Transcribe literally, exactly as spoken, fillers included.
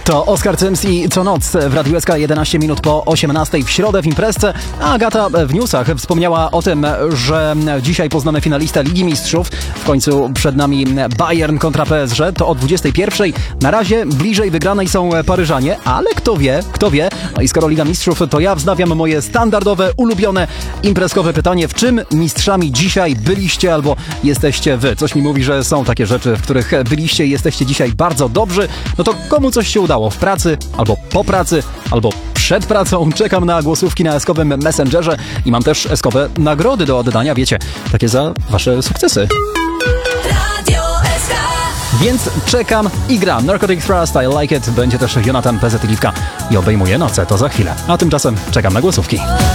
To Oskar Cyms i Co noc w Radiu S K jedenaście minut po osiemnastej w środę w imprezce, a Agata w newsach wspomniała o tym, że dzisiaj poznamy finalistę Ligi Mistrzów. W końcu przed nami Bayern kontra P S G, to o dwudziestej pierwszej. Na razie bliżej wygranej są Paryżanie, ale kto wie, kto wie. No i skoro Liga Mistrzów, to ja wznawiam moje standardowe, ulubione, imprezkowe pytanie. W czym mistrzami dzisiaj byliście albo jesteście wy? Coś mi mówi, że są takie rzeczy, w których byliście i jesteście dzisiaj bardzo dobrzy. No to komu coś się udało? W pracy, albo po pracy, albo przed pracą. Czekam na głosówki na eskowym Messengerze i mam też eskowe nagrody do oddania, wiecie, takie za wasze sukcesy. Więc czekam i gram. Narcotic Thrust, I Like It. Będzie też Jonathan P Z Liwka i obejmuje noce. To za chwilę. A tymczasem czekam na głosówki.